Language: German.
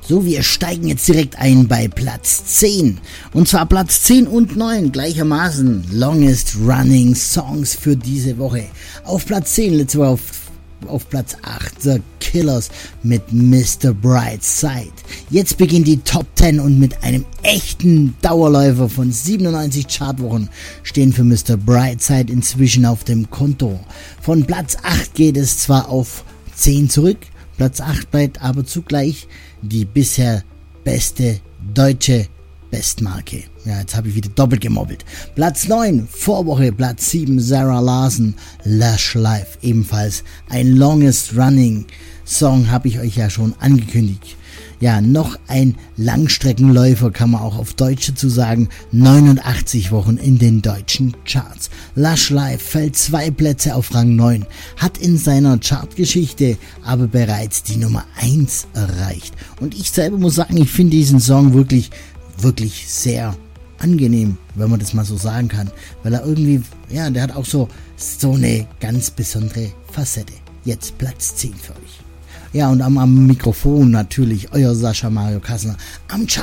So, wir steigen jetzt direkt ein bei Platz 10. Und zwar Platz 10 und 9 gleichermaßen. Longest Running Songs für diese Woche. Auf Platz 10, letzte Woche auf Platz 8, The Killers mit Mr. Brightside. Jetzt beginnt die Top 10 und mit einem echten Dauerläufer von 97 Chartwochen stehen für Mr. Brightside inzwischen auf dem Konto. Von Platz 8 geht es zwar auf 10 zurück, Platz 8 bleibt aber zugleich die bisher beste deutsche Bestmarke. Ja, jetzt habe ich wieder doppelt gemobbelt. Platz 9, Vorwoche, Platz 7, Zara Larsson, Lush Life. Ebenfalls ein Longest Running Song, habe ich euch ja schon angekündigt. Ja, noch ein Langstreckenläufer, kann man auch auf Deutsch dazu sagen, 89 Wochen in den deutschen Charts. Lush Life fällt 2 Plätze auf Rang 9, hat in seiner Chartgeschichte aber bereits die Nummer 1 erreicht. Und ich selber muss sagen, ich finde diesen Song wirklich sehr angenehm, wenn man das mal so sagen kann, weil er irgendwie, ja, der hat auch so eine ganz besondere Facette. Jetzt Platz 10 für euch. Ja, und am Mikrofon natürlich euer Sascha Mario Kassner am Chart.